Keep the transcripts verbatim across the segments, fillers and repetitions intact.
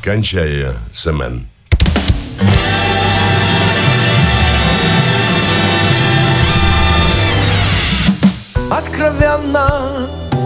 кончай, Семен. Откровенно,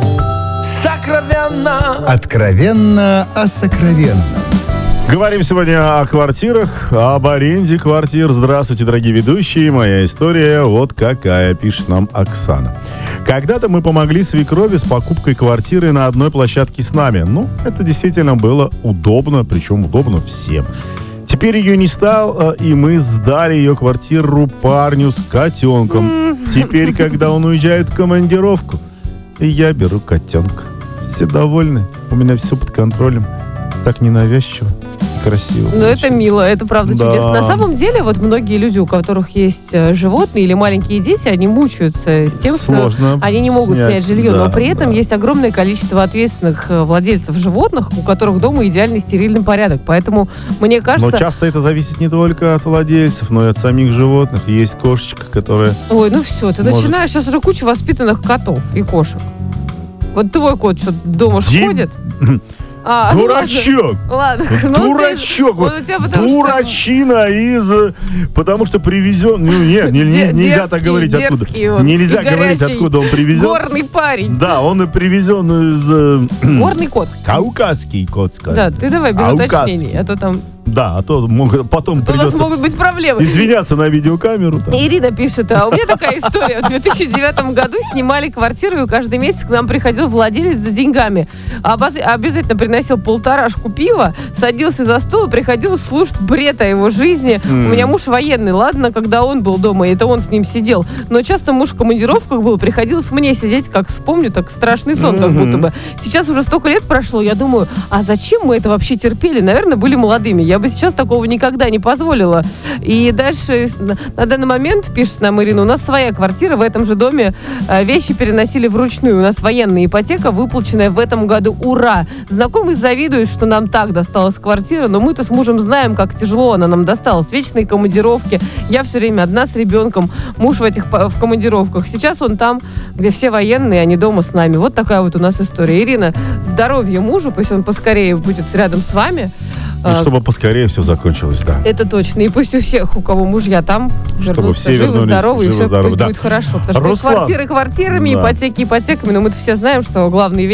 сокровенно. Откровенно о сокровенном. Говорим сегодня о квартирах, об аренде квартир. Здравствуйте, дорогие ведущие. Моя история вот какая, пишет нам Оксана. Когда-то мы помогли свекрови с покупкой квартиры на одной площадке с нами. Ну, это действительно было удобно, причем удобно всем. Теперь ее не стало, и мы сдали ее квартиру парню с котенком. Теперь, когда он уезжает в командировку, я беру котенка. Все довольны, у меня все под контролем. Так ненавязчиво, красиво. Ну, это мило, это правда Да. чудесно. На самом деле, вот многие люди, у которых есть э, животные или маленькие дети, они мучаются с тем, Сложно что они не могут снять, снять, жилье. да, но при этом да. есть огромное количество ответственных э, владельцев животных, у которых дома идеальный стерильный порядок. Поэтому, мне кажется... Но часто это зависит не только от владельцев, но и от самих животных. Есть кошечка, которая... Ой, ну все, ты Может. начинаешь, сейчас уже куча воспитанных котов и кошек. Вот твой кот что дома ж Дим- ходит? А, Дурачок! Ладно, ладно. Ну, он Дурачок! он у тебя потому что- Дурачина из... Потому что привезен... Ну, нет, не- не- Де- нельзя так дерзкий, говорить, откуда. дерзкий он. Нельзя И говорить, горячий. откуда он привезен. Горный парень. Да, он и привезен из... э, Горный кот. Кавказский кот, скажем. Да, ты давай без Кавказский. уточнений, а то там Да, а то могут- потом а то у нас придется могут быть проблемы. извиняться на видеокамеру. там. Ирина пишет, а у меня такая история. В две тысячи девятом году снимали квартиру, и каждый месяц к нам приходил владелец за деньгами. Обоз- Обязательно приносил полторашку пива, садился за стол и приходил слушать бред о его жизни. М. У меня муж военный, ладно, когда он был дома, и это он с ним сидел. Но часто муж в командировках был, приходилось мне сидеть, как вспомню, так страшный сон, как Мгм. будто бы. Сейчас уже столько лет прошло, я думаю, а зачем мы это вообще терпели? Наверное, были молодыми. Я бы сейчас такого никогда не позволила. И дальше, на- на данный момент, пишет нам Ирина, у нас своя квартира, в этом же доме э, вещи переносили вручную. У нас военная ипотека, выплаченная в этом году. Ура! Знакомые завидуют, что нам так досталась квартира, но мы-то с мужем знаем, как тяжело она нам досталась. Вечные командировки. Я все время одна с ребенком, муж в этих по- в командировках. Сейчас он там, где все военные, а не дома с нами. Вот такая вот у нас история. Ирина, здоровья мужу, пусть он поскорее будет рядом с вами. И А, чтобы поскорее все закончилось, да. Это точно. И пусть у всех, у кого мужья там, Чтобы вернутся все вернулись живы-здоровы, и все живы-здоровы, пусть да. будет хорошо. Потому что Руслан. квартиры квартирами, Да. ипотеки ипотеками, но мы-то все знаем, что главные вещи